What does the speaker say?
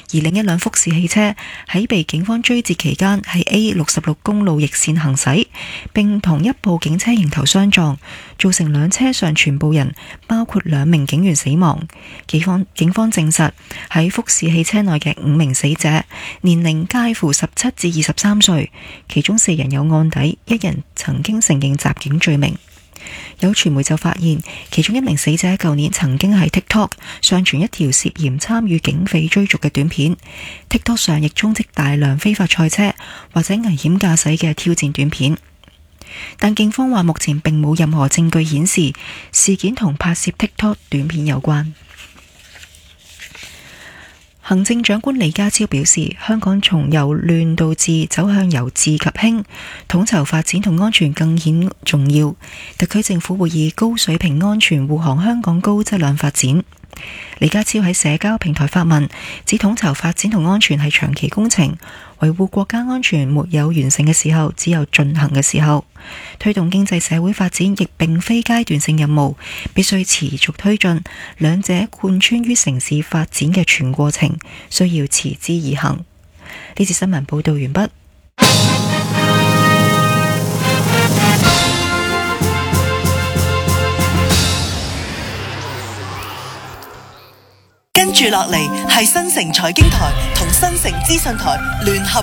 而另一輛福士汽車喺被警方追截期間喺 A66 公路逆線行駛，並同一部警車迎頭相撞，造成兩車上全部人，包括2名警員死亡。警方證實喺福士汽車內嘅5名死者年齡介乎17至23歲，其中4人有案底，1人曾經承認襲警罪名。有傳媒就發現，其中1名死者舊年曾經喺 TikTok 上傳一條涉嫌參與警匪追逐嘅短片。TikTok 上亦充斥大量非法賽車或者危險駕駛嘅挑戰短片，但警方話目前並冇任何證據顯示事件同拍攝 TikTok 短片有關。行政長官李家超表示，香港從由亂到治走向由治及興，統籌發展同安全更顯重要。特區政府會以高水平安全護航香港高質量發展。李家超喺社交平台發文，指統籌發展同安全係長期工程，維護國家安全沒有完成嘅時候，只有進行嘅時候。推動經濟社會發展亦並非階段性任務，必須持續推進，兩者貫穿於城市發展嘅全過程，需要持之以恆。呢節新聞報道完畢。 跟住落嚟係新城財經台同新城資訊台聯合